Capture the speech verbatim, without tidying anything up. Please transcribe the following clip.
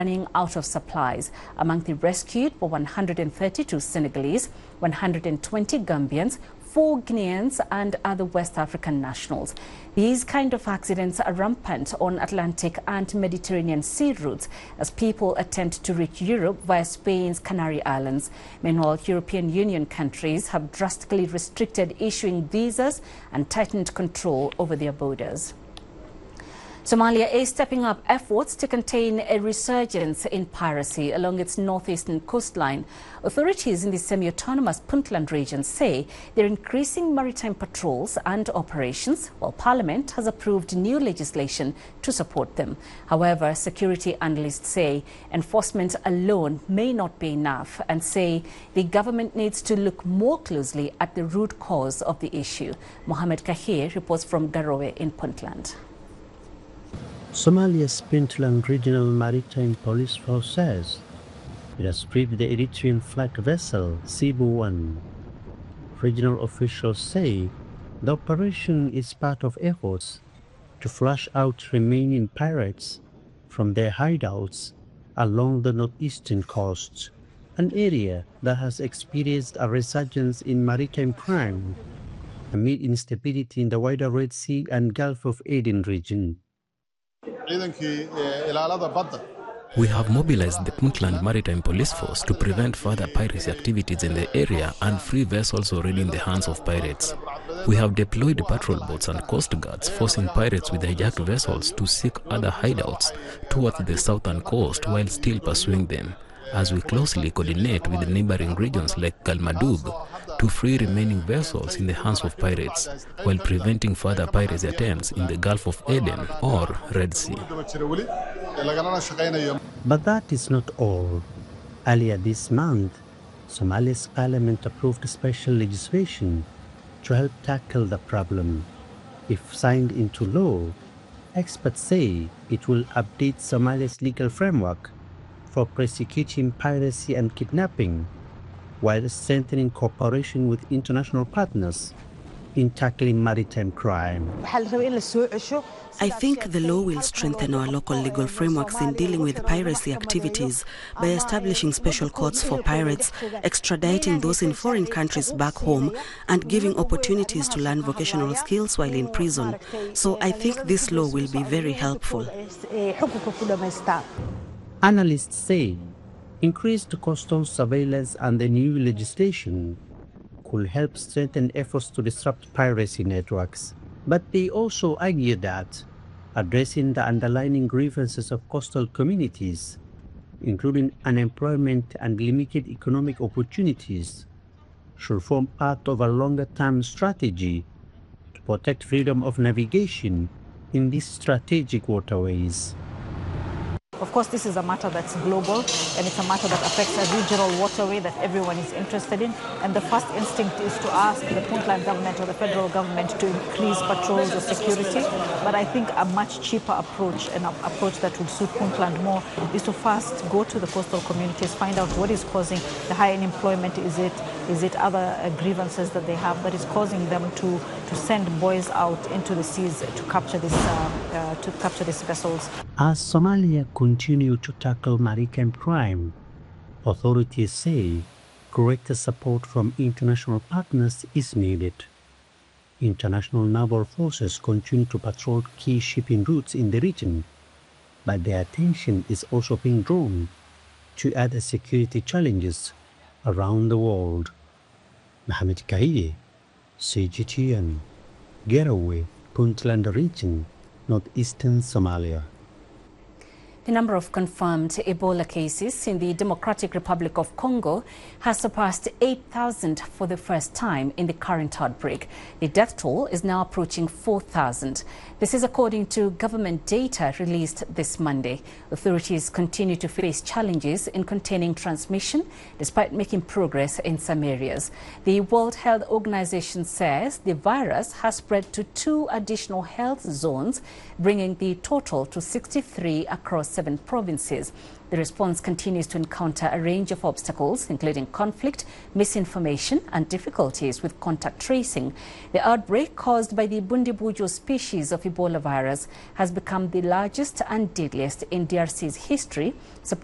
running out of supplies. Among the rescued were one hundred thirty-two Senegalese, one hundred twenty Gambians, four Guineans and other West African nationals. These kind of accidents are rampant on Atlantic and Mediterranean sea routes as people attempt to reach Europe via Spain's Canary Islands. Meanwhile, European Union countries have drastically restricted issuing visas and tightened control over their borders. Somalia is stepping up efforts to contain a resurgence in piracy along its northeastern coastline. Authorities in the semi-autonomous Puntland region say they're increasing maritime patrols and operations, while Parliament has approved new legislation to support them. However, security analysts say enforcement alone may not be enough and say the government needs to look more closely at the root cause of the issue. Mohammed Kahir reports from Garowe in Puntland. Somalia's Puntland Regional Maritime Police Force says it has stripped the Eritrean flagged vessel Cebu one. Regional officials say the operation is part of efforts to flush out remaining pirates from their hideouts along the northeastern coast, an area that has experienced a resurgence in maritime crime amid instability in the wider Red Sea and Gulf of Aden region. We have mobilized the Puntland Maritime Police Force to prevent further piracy activities in the area and free vessels already in the hands of pirates. We have deployed patrol boats and coast guards forcing pirates with hijacked vessels to seek other hideouts towards the southern coast while still pursuing them, as we closely coordinate with the neighboring regions like Galmadug to free remaining vessels in the hands of pirates while preventing further piracy attempts in the Gulf of Aden or Red Sea. But that is not all. Earlier this month, Somalia's parliament approved special legislation to help tackle the problem. If signed into law, experts say it will update Somalia's legal framework for prosecuting piracy and kidnapping, while strengthening cooperation with international partners in tackling maritime crime. I think the law will strengthen our local legal frameworks in dealing with piracy activities by establishing special courts for pirates, extraditing those in foreign countries back home, and giving opportunities to learn vocational skills while in prison. So I think this law will be very helpful. Analysts say increased coastal surveillance and the new legislation could help strengthen efforts to disrupt piracy networks. But they also argue that addressing the underlying grievances of coastal communities, including unemployment and limited economic opportunities, should form part of a longer-term strategy to protect freedom of navigation in these strategic waterways. Of course, this is a matter that's global, and it's a matter that affects a regional waterway that everyone is interested in. And the first instinct is to ask the Puntland government or the federal government to increase patrols or security. But I think a much cheaper approach, an approach that would suit Puntland more, is to first go to the coastal communities, find out what is causing the high unemployment. Is it is it other uh, grievances that they have that is causing them to to send boys out into the seas to capture this uh, uh, to capture these vessels? As Somalia continue to tackle maritime crime, authorities say greater support from international partners is needed. International naval forces continue to patrol key shipping routes in the region, but their attention is also being drawn to other security challenges around the world. Mohammed Kahir, C G T N, Garowe, Puntland region, northeastern Somalia. The number of confirmed Ebola cases in the Democratic Republic of Congo has surpassed eight thousand for the first time in the current outbreak. The death toll is now approaching four thousand. This is according to government data released this Monday. Authorities continue to face challenges in containing transmission despite making progress in some areas. The World Health Organization says the virus has spread to two additional health zones, bringing the total to sixty-three across seven provinces. The response continues to encounter a range of obstacles, including conflict, misinformation, and difficulties with contact tracing. The outbreak caused by the Bundibugyo species of Ebola virus has become the largest and deadliest in D R C's history,